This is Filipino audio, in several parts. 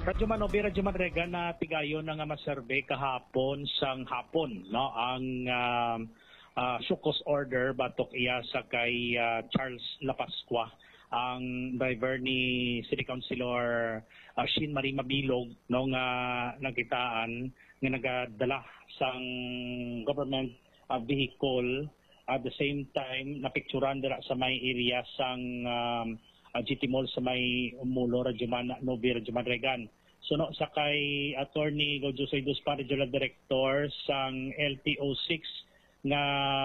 Radyo Manobe, Radyo Manrega na tigayon nga masurvey kahapon sang hapon, no? Ang Shukos order batok iya sa kay Charles Lapascua, ang driver ni City Councilor Shin Marie Mabilog, no, nga nakitaan nga nagadala sang government vehicle. At the same time napicturan dira sa may area sang GT Mall sa may Umulo, Radyo Manobe, Radyo Manregan. So no, sa kay Attorney Gaudio Soyduspan, Regional Director sang LTO6 nga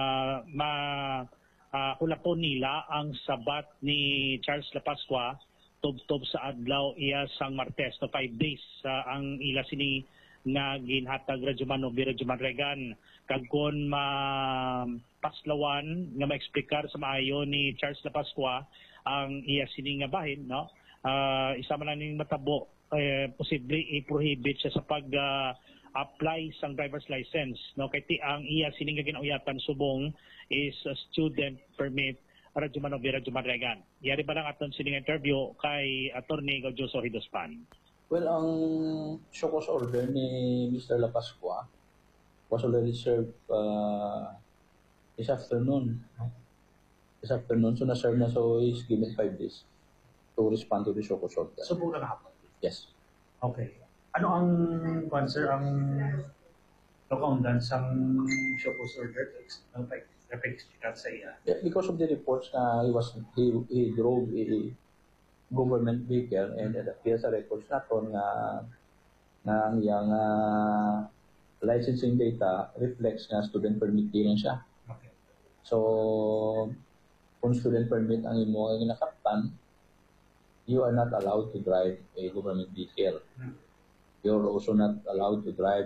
hulapon nila ang sabat ni Charles Lapascua tubtob sa adlaw iya sang Martes, no, 5 days ang ila sini nga ginhatag Radyo Manobe, Radyo Manregan. Kagkon paslawan nga maeksplikar sa maayo ni Charles Lapascua ang iya sini nga bahin, no? Isa man ning matabo, posible i-prohibit siya sa pag-apply sang driver's license, no? Kay ang iya sini nga ginauyatan subong is a student permit Radyo Manobe, Radyo Manregan. Yari ba lang aton sini nga interview kay Attorney Gaudio Soyduspan? Well, ang Shukos order ni Mr. Lapascua was already served this afternoon. So na-serve na, so he's given 5 days to respond to the Shukos order. So buong hapon? Yes. Okay. Ano ang answer ang lokaundan sa Shukos order? Repexplicar sa iya? Yeah, because of the reports na he drove a government vehicle, and it appears sa records naton nga ang iyang licensing data reflects na student permit din siya. Okay. So kung student permit ang imo nga ginakaptan, you are not allowed to drive a government vehicle. You're also not allowed to drive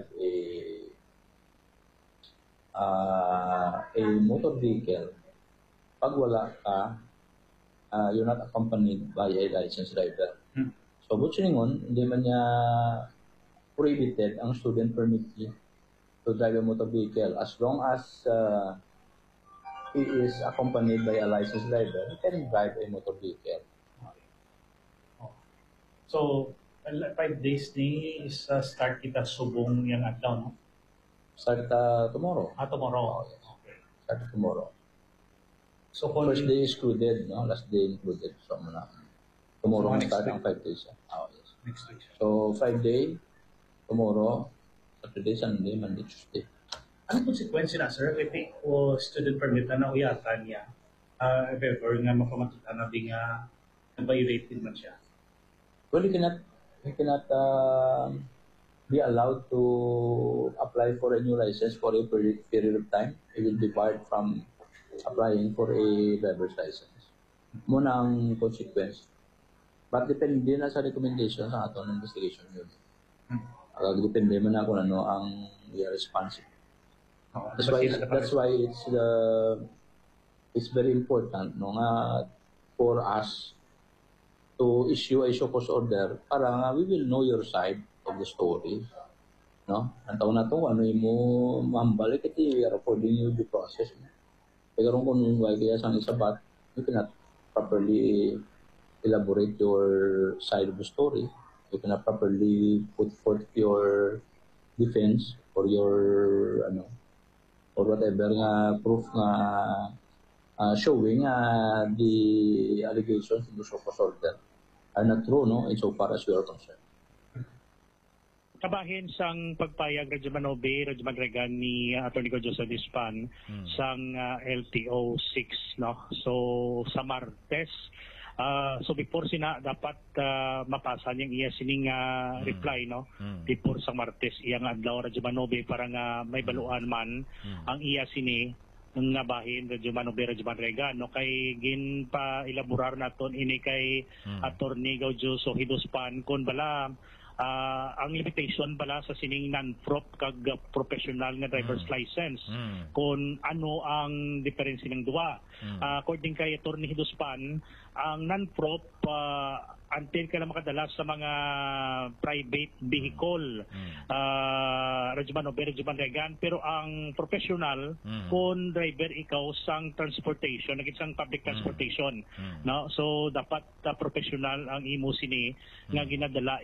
a motor vehicle pag wala ka, you're not accompanied by a licensed driver. So butsingon, hindi man niya prohibited ang student permit to drive a motor vehicle as long as he is accompanied by a licensed driver. He can drive a motor vehicle. So 5 days ni is start kita subong yung adlaw, no? Start tomorrow. Tomorrow. Oh, yes. Okay. Start tomorrow. So first day excluded, no? Last day included. So tomorrow So, start ang 5 days. Oh, yes. Next week. So 5 day, tomorrow, Saturday, Sunday, Monday, Tuesday. Anong konsekwensya na, sir? If o student permit na nauyatan niya, if ever nga makamatutan na di nga na-violate din man siya? Well, he cannot be allowed to apply for a new license for a period of time. He will be barred from applying for a driver's license. Muna ang consequence. But depende na sa recommendation sa aton investigation yun. Depende man na kung ano ang responsive. That's why it's very important, no, nga for us to issue a Shukos order para nga we will know your side of the story, no? Ang taon na to ano mo mambalik iti we are affording you the process. Pero kung why kaya sang isabat, you cannot properly elaborate your side of the story. You cannot properly put forth your defense or your or whatever nga proof nga showing the allegations in the Shukos order are not true, no, insofar as we are concerned. Kabahin sang pagpayag Radyo Manobe, Radyo Manregan ni Attorney Gaudio Soyduspan sang LTO 6, no? So sa Martes, so before sina dapat mapasa niyang iya sining reply, no? Before sa Martes iyang adlaw Radyo Manobe para nga may baluan man ang iya sini nga bahin Radyo Manobe, Radyo Manregan, no? Kay gin pa elaborar naton ini kay Attorney Gaudio Soyduspan kun bala ang limitation pala sa sining non-prop kag professional nga driver's license kung ano ang diferensya ng duwa. According kay Attorney Hiduspan, ang non-prop until ka na makadala sa mga private vehicle, Radyo Manobe, Radyo Manregan, pero ang professional kung driver ikaw sang transportation, naging public transportation, no? So dapat professional ang imo sini nga ginadala